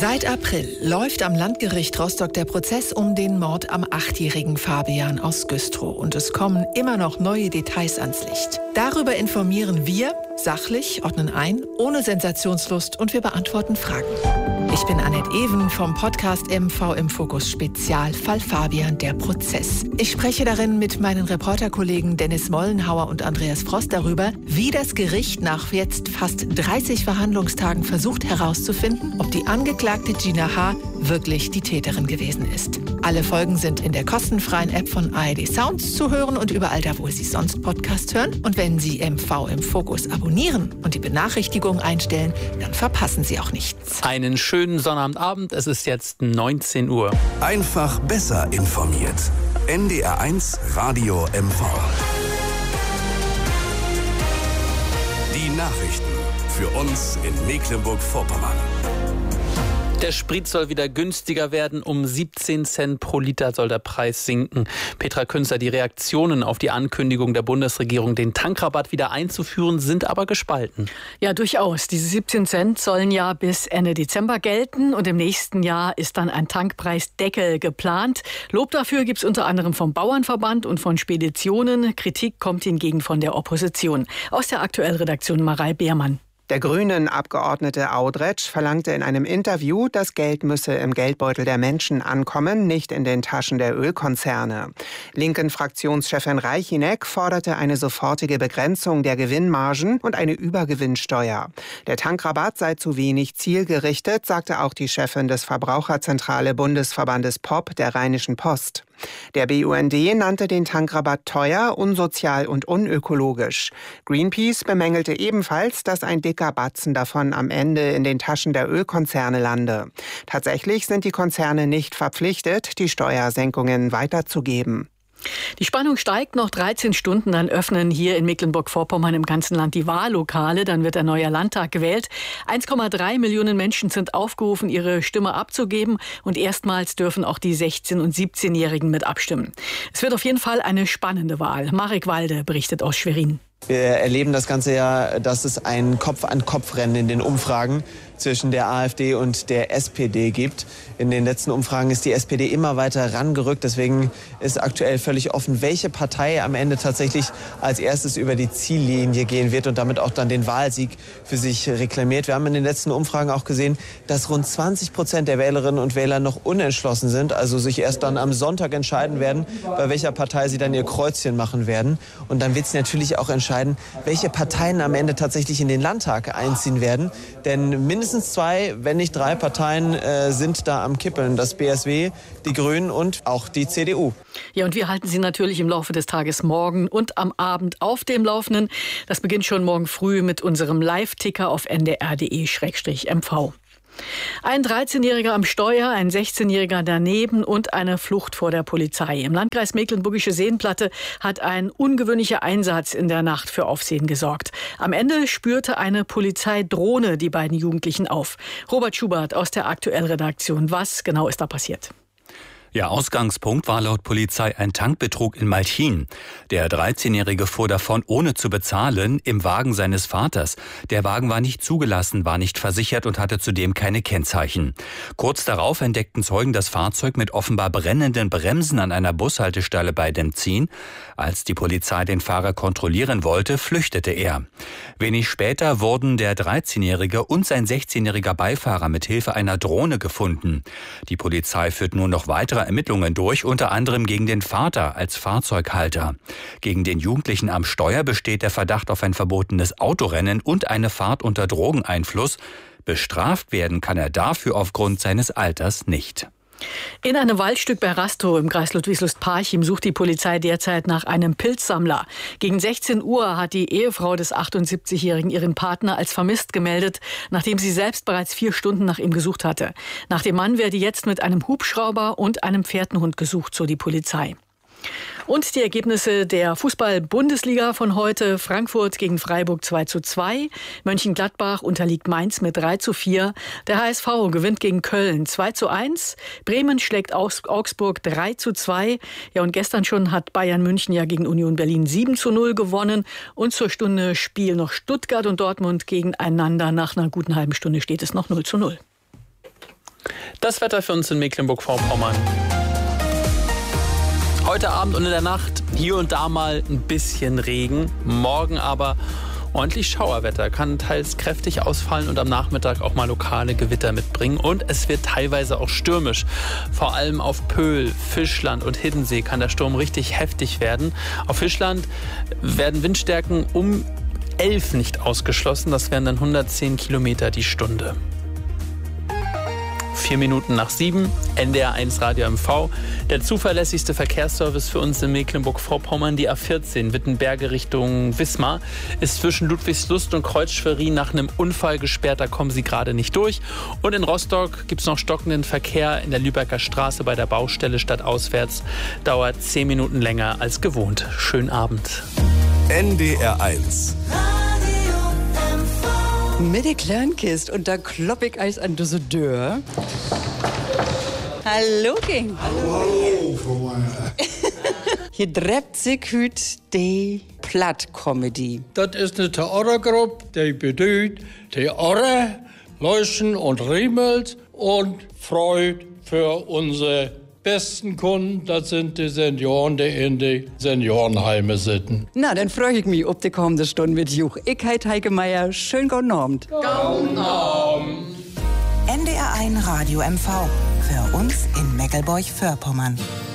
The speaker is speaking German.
Seit April läuft am Landgericht Rostock der Prozess um den Mord am 8-jährigen Fabian aus Güstrow. Und es kommen immer noch neue Details ans Licht. Darüber informieren wir sachlich, ordnen ein, ohne Sensationslust und wir beantworten Fragen. Ich bin Annette Even vom Podcast MV im Fokus Spezialfall Fabian, der Prozess. Ich spreche darin mit meinen Reporterkollegen Dennis Mollenhauer und Andreas Frost darüber, wie das Gericht nach jetzt fast 30 Verhandlungstagen versucht herauszufinden, ob die Angeklagte Gina H. wirklich die Täterin gewesen ist. Alle Folgen sind in der kostenfreien App von ARD Sounds zu hören und überall da, wo Sie sonst Podcast hören. Und wenn Sie MV im Fokus abonnieren und die Benachrichtigung einstellen, dann verpassen Sie auch nichts. Einen schönen Sonnabendabend, es ist jetzt 19 Uhr. Einfach besser informiert. NDR1 Radio MV. Die Nachrichten für uns in Mecklenburg-Vorpommern. Der Sprit soll wieder günstiger werden. Um 17 Cent pro Liter soll der Preis sinken. Petra Künzer, die Reaktionen auf die Ankündigung der Bundesregierung, den Tankrabatt wieder einzuführen, sind aber gespalten. Ja, durchaus. Diese 17 Cent sollen ja bis Ende Dezember gelten. Und im nächsten Jahr ist dann ein Tankpreisdeckel geplant. Lob dafür gibt es unter anderem vom Bauernverband und von Speditionen. Kritik kommt hingegen von der Opposition. Aus der Aktuellredaktion Marei Beermann. Der Grünen-Abgeordnete Audretsch verlangte in einem Interview, das Geld müsse im Geldbeutel der Menschen ankommen, nicht in den Taschen der Ölkonzerne. Linken-Fraktionschefin Reichinek forderte eine sofortige Begrenzung der Gewinnmargen und eine Übergewinnsteuer. Der Tankrabatt sei zu wenig zielgerichtet, sagte auch die Chefin des Verbraucherzentrale Bundesverbandes POP der Rheinischen Post. Der BUND nannte den Tankrabatt teuer, unsozial und unökologisch. Greenpeace bemängelte ebenfalls, dass ein dicker Batzen davon am Ende in den Taschen der Ölkonzerne lande. Tatsächlich sind die Konzerne nicht verpflichtet, die Steuersenkungen weiterzugeben. Die Spannung steigt. Noch 13 Stunden, dann öffnen hier in Mecklenburg-Vorpommern im ganzen Land die Wahllokale. Dann wird ein neuer Landtag gewählt. 1,3 Millionen Menschen sind aufgerufen, ihre Stimme abzugeben. Und erstmals dürfen auch die 16- und 17-Jährigen mit abstimmen. Es wird auf jeden Fall eine spannende Wahl. Marek Walde berichtet aus Schwerin. Wir erleben das ganze Jahr, dass es ein Kopf-an-Kopf-Rennen in den Umfragen zwischen der AfD und der SPD gibt. In den letzten Umfragen ist die SPD immer weiter rangerückt. Deswegen ist aktuell völlig offen, welche Partei am Ende tatsächlich als erstes über die Ziellinie gehen wird und damit auch dann den Wahlsieg für sich reklamiert. Wir haben in den letzten Umfragen auch gesehen, dass rund 20% der Wählerinnen und Wähler noch unentschlossen sind, also sich erst dann am Sonntag entscheiden werden, bei welcher Partei sie dann ihr Kreuzchen machen werden. Und dann wird es natürlich auch entscheiden, welche Parteien am Ende tatsächlich in den Landtag einziehen werden. Denn mindestens 2, wenn nicht 3 Parteien sind da am Kippeln. Das BSW, die Grünen und auch die CDU. Ja, und wir halten Sie natürlich im Laufe des Tages morgen und am Abend auf dem Laufenden. Das beginnt schon morgen früh mit unserem Live-Ticker auf ndr.de/mv. Ein 13-Jähriger am Steuer, ein 16-Jähriger daneben und eine Flucht vor der Polizei. Im Landkreis Mecklenburgische Seenplatte hat ein ungewöhnlicher Einsatz in der Nacht für Aufsehen gesorgt. Am Ende spürte eine Polizeidrohne die beiden Jugendlichen auf. Robert Schubert aus der Aktuellredaktion. Was genau ist da passiert? Ja, Ausgangspunkt war laut Polizei ein Tankbetrug in Malchin. Der 13-Jährige fuhr davon, ohne zu bezahlen, im Wagen seines Vaters. Der Wagen war nicht zugelassen, war nicht versichert und hatte zudem keine Kennzeichen. Kurz darauf entdeckten Zeugen das Fahrzeug mit offenbar brennenden Bremsen an einer Bushaltestelle bei Demzin. Als die Polizei den Fahrer kontrollieren wollte, flüchtete er. Wenig später wurden der 13-Jährige und sein 16-jähriger Beifahrer mit Hilfe einer Drohne gefunden. Die Polizei führt nun noch weitere Ermittlungen durch, unter anderem gegen den Vater als Fahrzeughalter. Gegen den Jugendlichen am Steuer besteht der Verdacht auf ein verbotenes Autorennen und eine Fahrt unter Drogeneinfluss. Bestraft werden kann er dafür aufgrund seines Alters nicht. In einem Waldstück bei Rastow im Kreis Ludwigslust-Parchim sucht die Polizei derzeit nach einem Pilzsammler. Gegen 16 Uhr hat die Ehefrau des 78-Jährigen ihren Partner als vermisst gemeldet, nachdem sie selbst bereits 4 Stunden nach ihm gesucht hatte. Nach dem Mann werde jetzt mit einem Hubschrauber und einem Fährtenhund gesucht, so die Polizei. Und die Ergebnisse der Fußball-Bundesliga von heute. Frankfurt gegen Freiburg 2:2. Mönchengladbach unterliegt Mainz mit 3:4. Der HSV gewinnt gegen Köln 2:1. Bremen schlägt Augsburg 3:2. Ja, und gestern schon hat Bayern München ja gegen Union Berlin 7:0 gewonnen. Und zur Stunde spielen noch Stuttgart und Dortmund gegeneinander. Nach einer guten halben Stunde steht es noch 0:0. Das Wetter für uns in Mecklenburg-Vorpommern. Heute Abend und in der Nacht hier und da mal ein bisschen Regen. Morgen aber ordentlich Schauerwetter, kann teils kräftig ausfallen und am Nachmittag auch mal lokale Gewitter mitbringen. Und es wird teilweise auch stürmisch. Vor allem auf Pöhl, Fischland und Hiddensee kann der Sturm richtig heftig werden. Auf Fischland werden Windstärken um 11 nicht ausgeschlossen. Das wären dann 110 Kilometer die Stunde. 4 Minuten nach 7, NDR 1 Radio MV. Der zuverlässigste Verkehrsservice für uns in Mecklenburg-Vorpommern, die A14 Wittenberge Richtung Wismar, ist zwischen Ludwigslust und Kreuzschwerin nach einem Unfall gesperrt. Da kommen sie gerade nicht durch. Und in Rostock gibt es noch stockenden Verkehr in der Lübecker Straße bei der Baustelle stadtauswärts. Dauert 10 Minuten länger als gewohnt. Schönen Abend. NDR 1. Mit der Kleinkist und da klopp ich als an diese Tür. Hallo, King. Hallo, Frau Meier. Hier dreht sich heute die Platt-Comedy. Das ist eine Theatergruppe, die bedeutet Theater, Leuchten und Riemelt und Freude für unsere besten Kunden. Das sind die Senioren, die in die Seniorenheime sitzen. Na, dann freue ich mich auf die kommende Stunde mit Juch. Ich heiße Heike Meier. Schönen guten Abend. Guten Abend. NDR 1 Radio MV. Für uns in Mecklenburg-Vorpommern.